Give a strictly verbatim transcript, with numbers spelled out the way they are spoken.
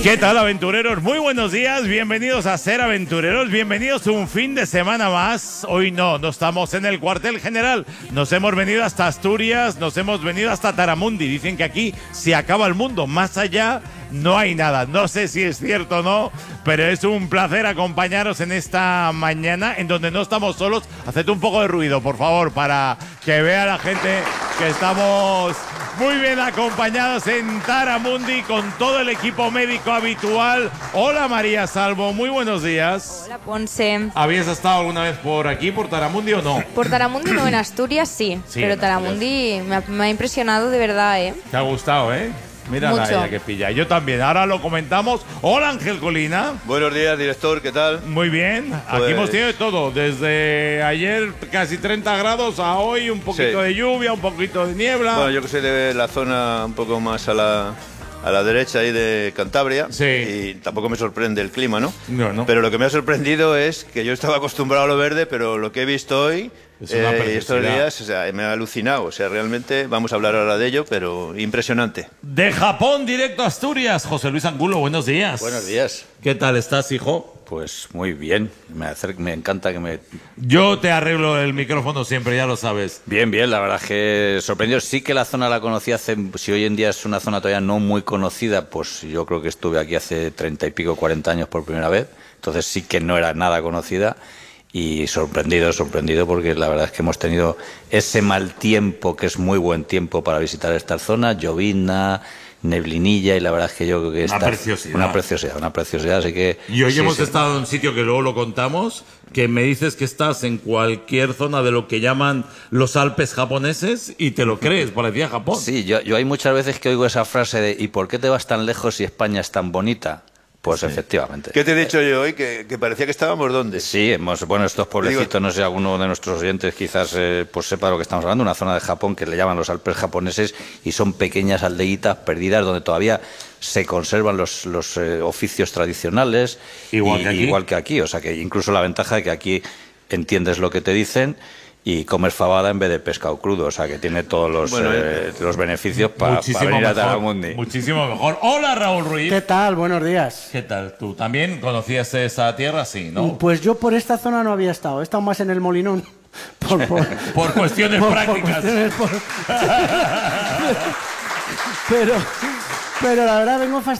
¿Qué tal, aventureros? Muy buenos días, bienvenidos a Ser Aventureros, bienvenidos a un fin de semana más. Hoy no, no estamos en el cuartel general, nos hemos venido hasta Asturias, nos hemos venido hasta Taramundi. Dicen que aquí se acaba el mundo, más allá no hay nada. No sé si es cierto o no, pero es un placer acompañaros en esta mañana en donde no estamos solos. Haced un poco de ruido, por favor, para que vea la gente que estamos muy bien acompañados en Taramundi con todo el equipo médico habitual. Hola, María Salvo, muy buenos días. Hola, Ponce. ¿Habías estado alguna vez por aquí, por Taramundi o no? Por Taramundi no, en Asturias sí, Sí, pero en Taramundi me ha, me ha impresionado de verdad, ¿eh? Te ha gustado, ¿eh? Mira la ella que pilla. Yo también. Ahora lo comentamos. Hola, Ángel Colina. Buenos días, director. ¿Qué tal? Muy bien. Pues... Aquí hemos tenido de todo. Desde ayer casi treinta grados a hoy un poquito sí. de lluvia, un poquito de niebla. Bueno, yo que soy de la zona un poco más a la, a la derecha ahí de Cantabria. Sí. Y tampoco me sorprende el clima, ¿no? No, no. Pero lo que me ha sorprendido es que yo estaba acostumbrado a lo verde, pero lo que he visto hoy... Es una eh, estos días, o sea, me ha alucinado. O sea, realmente vamos a hablar ahora de ello, pero impresionante. De Japón, directo a Asturias. José Luis Angulo, buenos días. Buenos días. ¿Qué tal estás, hijo? Pues muy bien. Me, acer- me encanta que me... Yo te arreglo el micrófono siempre, ya lo sabes. Bien, bien. La verdad es que sorprendido. Sí que la zona la conocí hace... Si hoy en día es una zona todavía no muy conocida, pues yo creo que estuve aquí hace treinta y pico, cuarenta años por primera vez. Entonces sí que no era nada conocida. Y sorprendido, sorprendido, porque la verdad es que hemos tenido ese mal tiempo, que es muy buen tiempo para visitar esta zona, llovizna, neblinilla, y la verdad es que yo creo que Una está preciosidad. una preciosidad, una preciosidad, así que... Y hoy sí, hemos sí. estado en un sitio que luego lo contamos, que me dices que estás en cualquier zona de lo que llaman los Alpes japoneses y te lo crees, parecía Japón. Sí, yo, yo hay muchas veces que oigo esa frase de ¿y por qué te vas tan lejos si España es tan bonita? Pues sí. Efectivamente. ¿Qué te he dicho yo hoy? Que, que parecía que estábamos ¿dónde? Sí, hemos, bueno, estos pueblecitos, Digo, no sé, alguno de nuestros oyentes quizás eh, pues sepa de lo que estamos hablando, una zona de Japón que le llaman los Alpes japoneses y son pequeñas aldeitas perdidas donde todavía se conservan los, los eh, oficios tradicionales, igual y, que aquí. igual que aquí, o sea que incluso la ventaja de que aquí entiendes lo que te dicen y comes fabada en vez de pescado crudo, o sea que tiene todos los, bueno, eh, los beneficios para pa venir mejor, a Taramundi. Muchísimo mejor. Hola, Raúl Ruiz. ¿Qué tal? Buenos días. ¿Qué tal? ¿Tú también conocías esa tierra? Sí, ¿no? Pues yo por esta zona no había estado, he estado más en el Molinón. Por, por, por cuestiones por, prácticas. Por cuestiones, por... pero, pero la verdad vengo fascinado.